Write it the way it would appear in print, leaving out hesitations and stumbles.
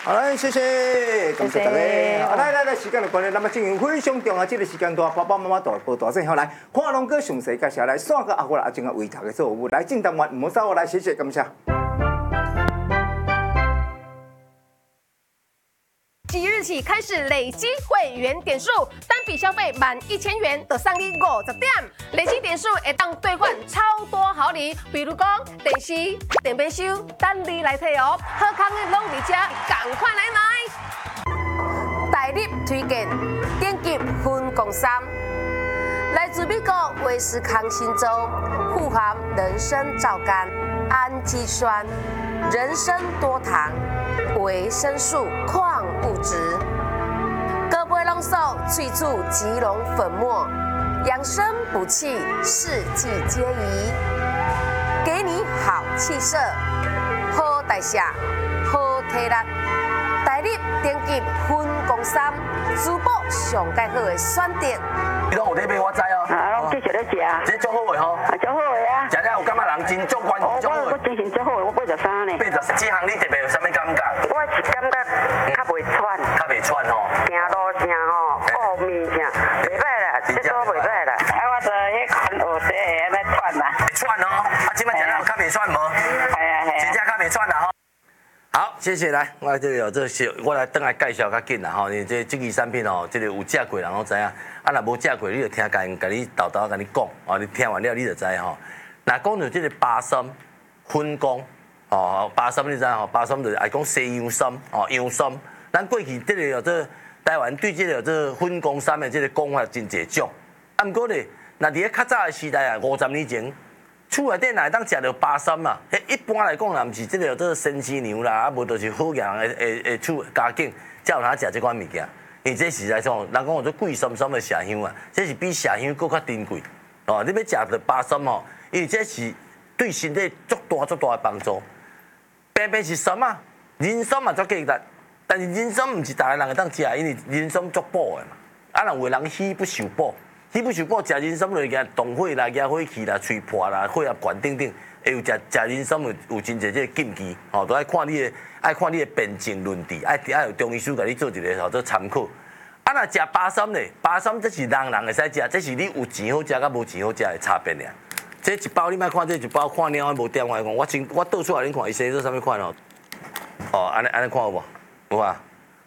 好嘞，谢谢，感谢大家。好，来，时间的关系，那么进行非常重要这个时间段，爸爸妈妈大报大声，好来，看龙哥详细介绍来，线个阿哥阿正个为头的做服务，来进单元唔好走我来，谢谢，感谢。 即日起开始累积会员点数，单笔消费满1000元就送你50点，累积点数会当兑换超多好礼，比如讲电视、电冰箱，等你来摕哦。好康的拢伫遮，赶快来买！大力推荐电极分公3，来自美国威斯康辛州，富含人参皂苷、氨基酸、人参多糖、维生素、矿物质，各杯浓缩萃取吉隆粉末，养生补气，四季皆宜，给你好气色、好代谢、好体力。大力电极分公3，珠宝上介好的选择。 你拢有在买，我知哦。 啊，拢继续咧食。 这足好的吼。 啊，足好的啊。 食了有感觉人真足关足好的。 我精神足好的，我83呢。 83，这项你特别有啥物感觉？ 我是感觉较袂喘。 较袂喘吼。 行路啥吼，面啥，袂歹啦，这都袂歹啦。啊，我做迄款学习的安尼喘啦。 会喘哦，啊，即摆食了有较袂喘无？ 系啊系啊。 真正较袂喘啦吼。好，谢谢来，我这里有这些，我来等来介绍较紧啦吼。你这支产品哦，这个有食过人拢知影，啊若无食过，你就听甲你豆豆甲你讲，哦，你听完了你就知吼。若讲到这个巴参、粉功，哦，巴参你知吼，巴参就是爱讲西洋参，哦，洋参。咱过去这个有这台湾对这个有这粉功参的这个讲法真侪种，啊，毋过咧，若伫咧较早的时代啊，50年前。厝内底若会当食到巴参嘛？迄一般来讲，若毋是即个做生饲牛啦，啊无就是好养的厝家境，才有通食即款物件。因为这实在上，人讲有做贵参参的麝香啊，这是比麝香更较珍贵。哦，你要食到巴参哦，因为这是对身体足大的帮助。偏偏是参啊，人参嘛足价值，但是人参毋是逐个人会当食，因为人参足补的嘛。啊，人有的人虚不受补。你不是讲食人参落去，动火啦、压火气啦、吹破啦、血压悬等等，会有食人参有真侪这个禁忌，吼，都爱看你的辨证论治，爱有中医师甲你做一个做参考。啊，若食巴参咧，巴参这是人会使食，这是你有钱好食甲无钱好食的差别尔。这一包你莫看这一包看了无点我讲，我倒出来恁看，伊写做啥物款哦？哦，安尼看有无？有啊。